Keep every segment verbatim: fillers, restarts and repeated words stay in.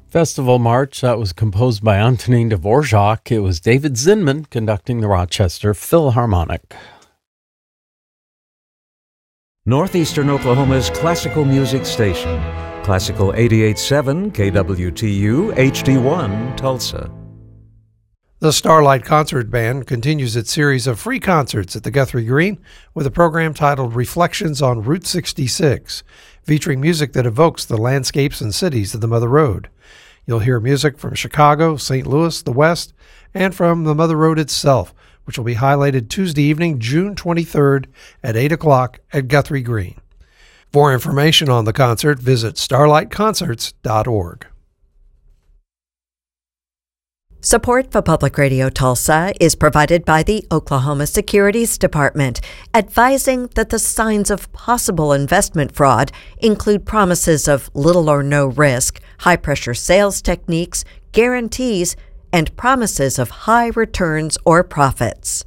Festival March, that was composed by Antonin Dvorak. It was David Zinman conducting the Rochester Philharmonic. Northeastern Oklahoma's classical music station. Classical eighty-eight point seven K W T U H D one Tulsa. The Starlight Concert Band continues its series of free concerts at the Guthrie Green with a program titled Reflections on Route sixty-six, featuring music that evokes the landscapes and cities of the Mother Road. You'll hear music from Chicago, Saint Louis, the West, and from the Mother Road itself, which will be highlighted Tuesday evening, June twenty-third at eight o'clock at Guthrie Green. For information on the concert, visit starlight concerts dot org. Support for Public Radio Tulsa is provided by the Oklahoma Securities Department, advising that the signs of possible investment fraud include promises of little or no risk, high-pressure sales techniques, guarantees, and promises of high returns or profits.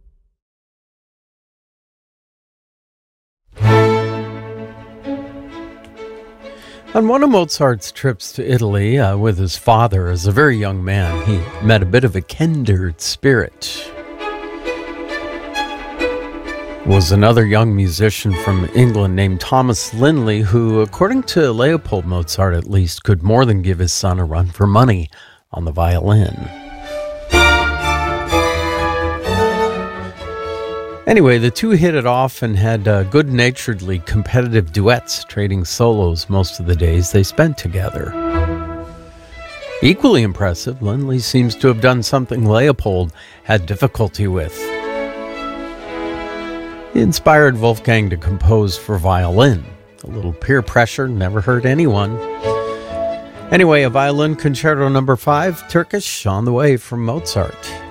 On one of Mozart's trips to Italy uh, with his father as a very young man, he met a bit of a kindred spirit. It was another young musician from England named Thomas Lindley, who, according to Leopold Mozart at least, could more than give his son a run for money on the violin. Anyway, the two hit it off and had uh, good-naturedly competitive duets, trading solos most of the days they spent together. Equally impressive, Lindley seems to have done something Leopold had difficulty with. He inspired Wolfgang to compose for violin. A little peer pressure never hurt anyone. Anyway, a violin concerto number five, Turkish, on the way from Mozart.